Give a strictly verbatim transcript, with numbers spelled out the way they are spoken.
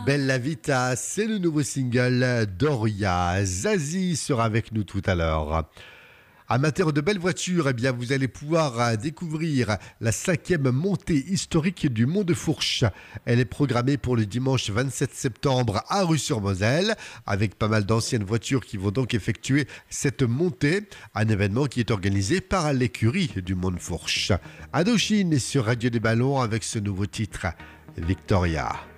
Bella Vita, c'est le nouveau single d'Oria. Zazie sera avec nous tout à l'heure. Amateurs de belles voitures, eh bien, vous allez pouvoir découvrir la cinquième montée historique du Mont de Fourche. Elle est programmée pour le dimanche vingt-sept septembre à Rue-sur-Moselle, avec pas mal d'anciennes voitures qui vont donc effectuer cette montée. Un événement qui est organisé par l'écurie du Mont de Fourche. Indochine est sur Radio des Ballons avec ce nouveau titre, Victoria.